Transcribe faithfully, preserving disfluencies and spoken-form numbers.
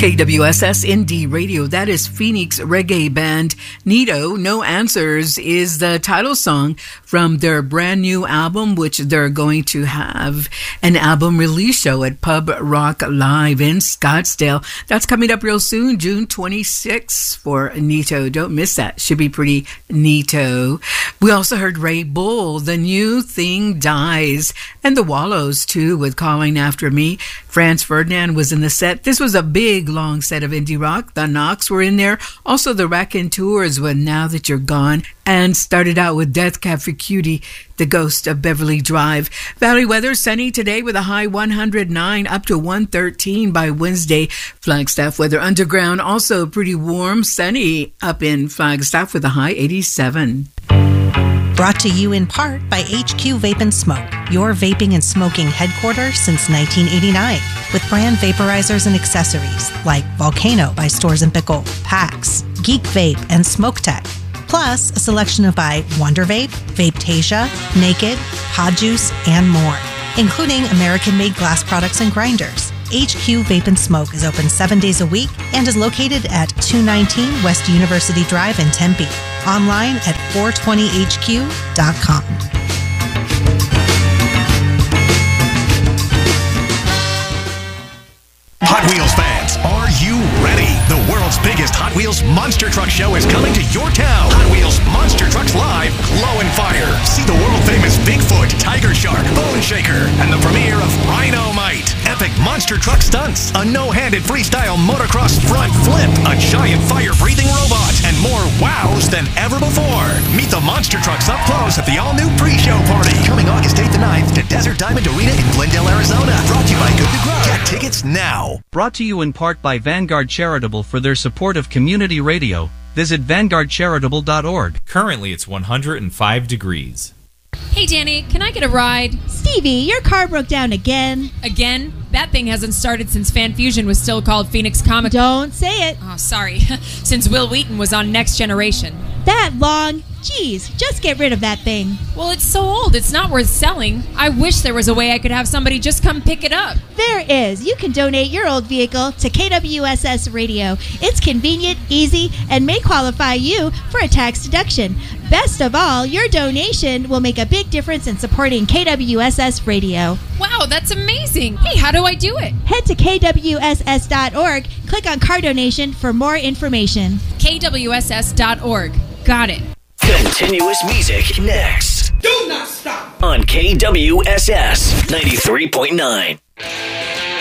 K W S S Indie Radio. That is Phoenix reggae band Nito. No Answers is the title song from their brand new album, which they're going to have an album release show at Pub Rock Live in Scottsdale. That's coming up real soon, June twenty-sixth for Nito. Don't miss that. Should be pretty neato. We also heard Ray Bull, The New Thing Dies, and the Wallows too with Calling After Me. Franz Ferdinand was in the set. This was a big, long set of indie rock. The Knocks were in there. Also, the Raconteurs with Now That You're Gone. And started out with Death Cab for Cutie, The Ghost of Beverly Drive. Valley weather, sunny today with a high one hundred nine, up to one thirteen by Wednesday. Flagstaff weather, underground, also pretty warm, sunny up in Flagstaff with a high eighty-seven. Brought to you in part by H Q Vape and Smoke, your vaping and smoking headquarters since nineteen eighty-nine. With brand vaporizers and accessories like Volcano by Stores and Pickle, Pax, Geek Vape, and Smoke Tech. Plus, a selection of by Wonder Vape, Vapetasia, Naked, Pod Juice, and more, including American-made glass products and grinders. H Q Vape and Smoke is open seven days a week and is located at two nineteen West University Drive in Tempe. Online at four twenty H Q dot com. Hot Wheels fans, are you ready? The world's biggest Hot Wheels Monster Truck Show is coming to your town. Hot Wheels Monster Trucks Live, Glow and Fire. See the world-famous Bigfoot, Tiger Shark, Bone Shaker, and the premiere of Rhinomite. Epic monster truck stunts, a no-handed freestyle motocross front flip, a giant fire-breathing robot, and more wows than ever before. Meet the monster trucks up close at the all-new pre-show party. Coming August eighth and ninth to Desert Diamond Arena in Glendale, Arizona. Brought to you by Good to Grow. Get tickets now. Brought to you in part by Vanguard Charitable for their support of community radio. Visit vanguard charitable dot org. Currently, it's one hundred five degrees. Hey, Danny, can I get a ride? Stevie, your car broke down again. Again? That thing hasn't started since Fan Fusion was still called Phoenix Comic. Don't say it. Oh, sorry. Since Will Wheaton was on Next Generation. That long? Jeez, just get rid of that thing. Well, it's so old, it's not worth selling. I wish there was a way I could have somebody just come pick it up. There is. You can donate your old vehicle to K W S S Radio. It's convenient, easy, and may qualify you for a tax deduction. Best of all, your donation will make a big difference in supporting K W S S Radio. Wow, that's amazing. Hey, how do I do it? Head to K W S S dot org, click on car donation for more information. K W S S dot org. Got it. Continuous music next. Do not stop. On K W S S ninety-three point nine.